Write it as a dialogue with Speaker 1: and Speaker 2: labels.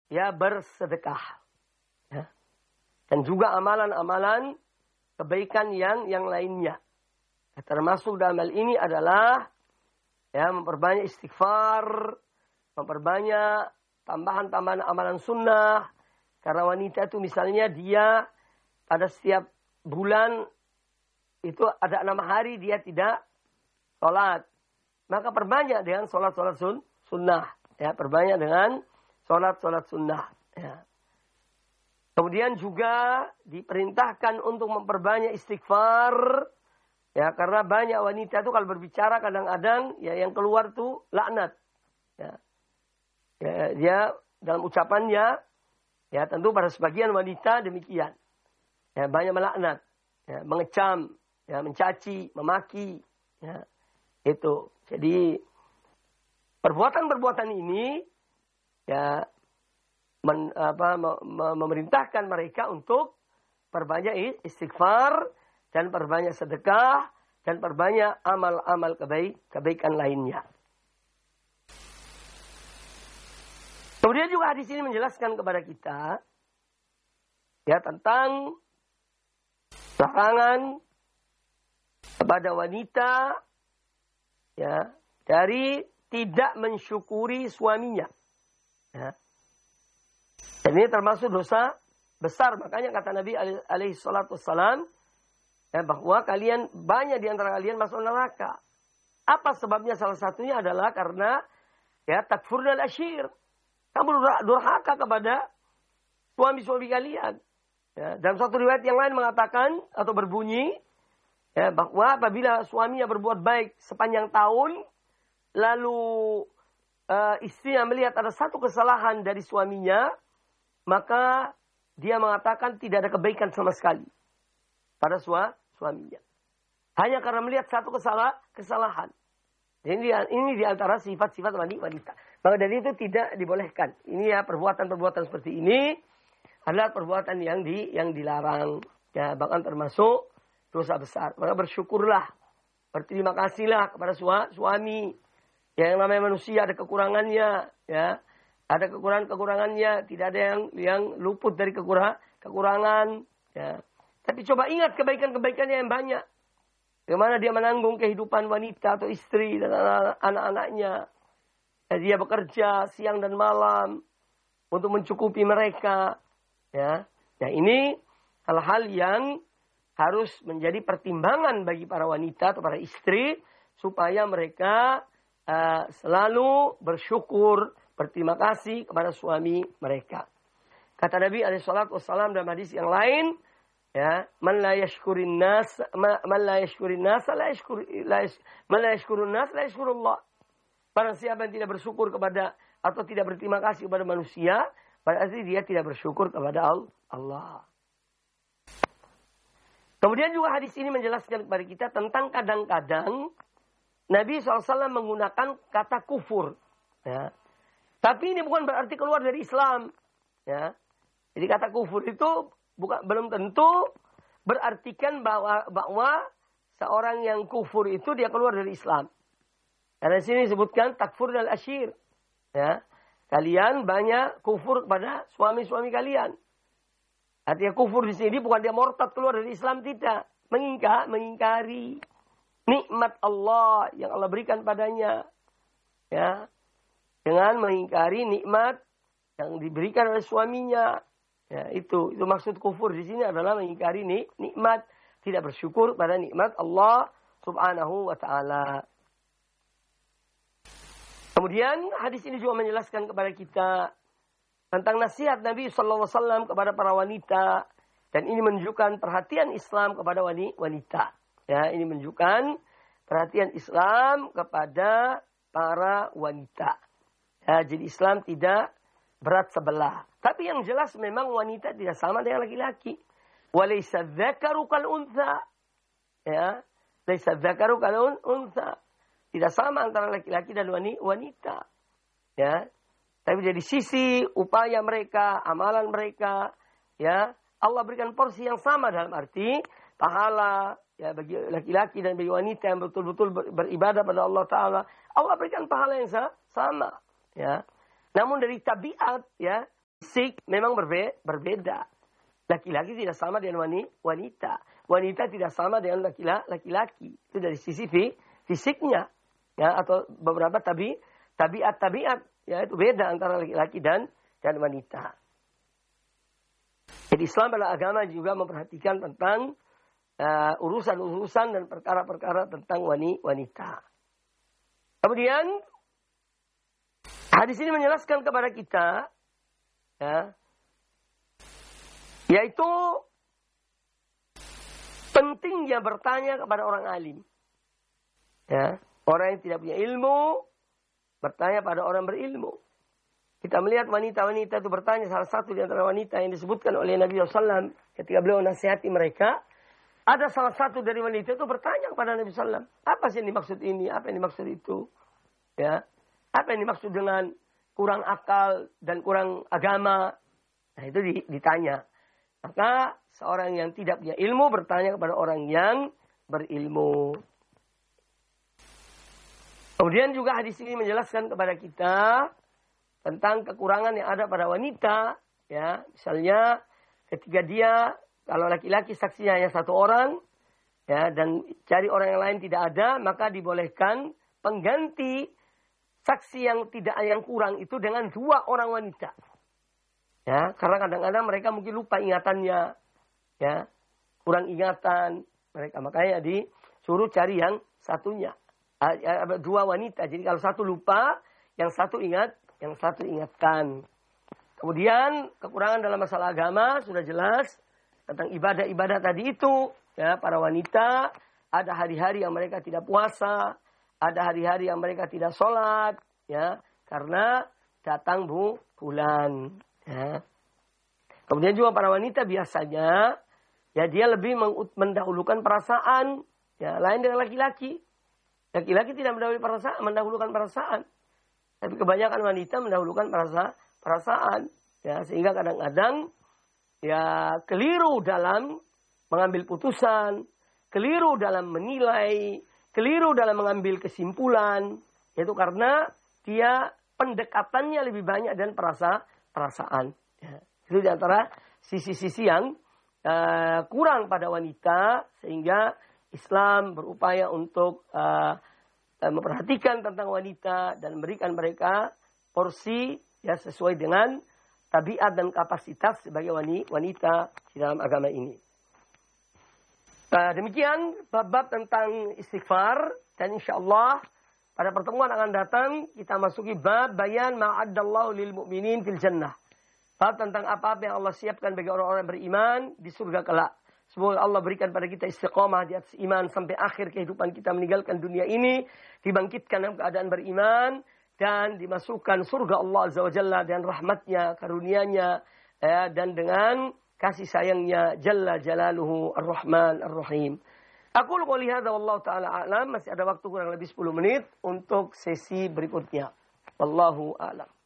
Speaker 1: ya bersedekah. Ya. Dan juga amalan-amalan kebaikan yang lainnya. Termasuk dalam hal ini adalah ya memperbanyak istighfar, memperbanyak tambahan-tambahan amalan sunnah. Karena wanita itu misalnya dia pada setiap bulan itu ada 6 hari dia tidak sholat. Maka perbanyak dengan sholat-sholat sunnah. Ya, perbanyak dengan sholat-sholat sunnah. Ya. Kemudian juga diperintahkan untuk memperbanyak istighfar. Ya, karena banyak wanita itu kalau berbicara kadang-kadang ya yang keluar tuh laknat. Ya. Ya, dia dalam ucapannya ya tentu pada sebagian wanita demikian. Ya, banyak melaknat, ya, mengecam, ya, mencaci, memaki, ya. Itu. Jadi perbuatan-perbuatan ini ya memerintahkan mereka untuk perbanyak istighfar dan perbanyak sedekah dan perbanyak amal-amal kebaikan lainnya. Kemudian juga hadis ini menjelaskan kepada kita ya tentang larangan kepada wanita ya dari tidak mensyukuri suaminya. Ya. Dan ini termasuk dosa besar. Makanya kata Nabi alaihi salatu wassalam ya, bahwa kalian banyak di antara kalian masuk neraka. Apa sebabnya? Salah satunya adalah karena ya takfur dan asyir. Kamu durhaka kepada suami-suami kalian. Ya, dalam satu riwayat yang lain mengatakan atau berbunyi ya, bahwa apabila suaminya berbuat baik sepanjang tahun, lalu istrinya melihat ada satu kesalahan dari suaminya, maka dia mengatakan tidak ada kebaikan sama sekali pada suaminya. Hanya karena melihat satu kesalahan. Ini di antara sifat-sifat wanita. Maka dari itu tidak dibolehkan. Ini ya perbuatan-perbuatan seperti ini adalah perbuatan yang dilarang. Ya, bahkan termasuk dosa besar. Maka bersyukurlah. Berterima kasihlah kepada suami. Ya, yang namanya manusia ada kekurangannya. Ya, ada kekurangan-kekurangannya. Tidak ada yang luput dari kekurangan. Ya. Tapi coba ingat kebaikan-kebaikannya yang banyak. Bagaimana dia menanggung kehidupan wanita atau istri dan anak-anaknya. Dia bekerja siang dan malam untuk mencukupi mereka. Ya. Nah ini hal-hal yang harus menjadi pertimbangan bagi para wanita atau para istri. Supaya mereka selalu bersyukur, berterima kasih kepada suami mereka. Kata Nabi SAW dalam hadis yang lain. Ya, man la yashkurin nas la yashkurullah. Barang siapa yang tidak bersyukur kepada atau tidak berterima kasih kepada manusia, berarti dia tidak bersyukur kepada Allah. Kemudian juga hadis ini menjelaskan kepada kita tentang kadang-kadang Nabi SAW menggunakan kata kufur. Ya. Tapi ini bukan berarti keluar dari Islam. Ya. Jadi kata kufur itu belum tentu berartikan bahwa seorang yang kufur itu dia keluar dari Islam. Karena sini disebutkan takfur dan asyir. Ya. Kalian banyak kufur kepada suami-suami kalian. Artinya kufur di sini bukan dia murtad keluar dari Islam, tidak. Mengingkari nikmat Allah yang Allah berikan padanya. Ya. Dengan mengingkari nikmat yang diberikan oleh suaminya. Ya, itu maksud kufur di sini adalah mengingkari nikmat, tidak bersyukur pada nikmat Allah Subhanahu wa taala. Kemudian hadis ini juga menjelaskan kepada kita tentang nasihat Nabi sallallahu alaihi wasallam kepada para wanita dan ini menunjukkan perhatian Islam kepada wanita. Ya, ini menunjukkan perhatian Islam kepada para wanita. Ya, jadi Islam tidak berat sebelah. Tapi yang jelas memang wanita tidak sama dengan laki-laki. Walaysa dzakaru kal untha. Ya, laisa dzakaru kal untha. Tidak sama antara laki-laki dan wanita. Ya. Tapi dari sisi upaya mereka, amalan mereka, ya, Allah berikan porsi yang sama dalam arti pahala ya bagi laki-laki dan bagi wanita yang betul-betul beribadah pada Allah Taala. Allah berikan pahala yang sama. Ya. Namun dari tabiat ya fisik memang berbeda. Laki-laki tidak sama dengan wanita. Wanita tidak sama dengan laki-laki. Itu dari sisi fisiknya. Ya, atau beberapa tabiat. Ya, itu beda antara laki-laki dan wanita. Jadi Islam adalah agama juga memperhatikan tentang urusan-urusan dan perkara-perkara tentang wanita. Kemudian hadis ini menjelaskan kepada kita, ya, yaitu pentingnya bertanya kepada orang alim. Ya, orang yang tidak punya ilmu bertanya pada orang berilmu. Kita melihat wanita-wanita itu bertanya, salah satu di antara wanita yang disebutkan oleh Nabi SAW ketika beliau nasihati mereka, ada salah satu dari wanita itu bertanya kepada Nabi SAW, apa sih yang dimaksud ini, apa yang dimaksud itu, ya, apa yang dimaksud dengan kurang akal dan kurang agama. Nah itu ditanya. Maka seorang yang tidak punya ilmu bertanya kepada orang yang berilmu. Kemudian juga hadis ini menjelaskan kepada kita tentang kekurangan yang ada pada wanita. Ya, misalnya ketika dia, kalau laki-laki saksinya hanya satu orang, ya, dan cari orang yang lain tidak ada, maka dibolehkan pengganti saksi yang kurang itu dengan 2 orang wanita. Ya, karena kadang-kadang mereka mungkin lupa ingatannya, ya, kurang ingatan mereka, makanya disuruh cari yang satunya, 2 wanita. Jadi kalau satu lupa, yang satu ingatkan. Kemudian kekurangan dalam masalah agama sudah jelas tentang ibadah-ibadah tadi itu. Ya, para wanita ada hari-hari yang mereka tidak puasa, ada hari-hari yang mereka tidak sholat, ya, karena datang bulan. Ya. Kemudian juga para wanita biasanya, ya, dia lebih mendahulukan perasaan, ya, lain dengan laki-laki. Laki-laki tidak mendahulukan perasaan, tapi kebanyakan wanita mendahulukan perasaan, ya, sehingga kadang-kadang, ya, keliru dalam mengambil putusan, keliru dalam menilai, keliru dalam mengambil kesimpulan, yaitu karena dia pendekatannya lebih banyak dan perasaan. Ya. Itu di antara sisi-sisi yang kurang pada wanita, sehingga Islam berupaya untuk memperhatikan tentang wanita dan memberikan mereka porsi, ya, sesuai dengan tabiat dan kapasitas sebagai wanita di dalam agama ini. Demikian bab-bab tentang istighfar, dan insyaallah pada pertemuan akan datang kita masuki bab bayan ma'addallahu lil mu'minin fil jannah. Bab tentang apa-apa yang Allah siapkan bagi orang-orang beriman di surga kelak. Semoga Allah berikan pada kita istiqamah di atas iman sampai akhir kehidupan kita meninggalkan dunia ini, dibangkitkan dalam keadaan beriman dan dimasukkan surga Allah Azza wa Jalla dan rahmatnya, karunia-Nya, ya, dan dengan kasih sayangnya Jalla Jalaluhu Ar-Rahman Ar-Rahim. Aku qouli hadza wallahu taala a'lam. Masih ada waktu kurang lebih 10 menit untuk sesi berikutnya. Wallahu a'lam.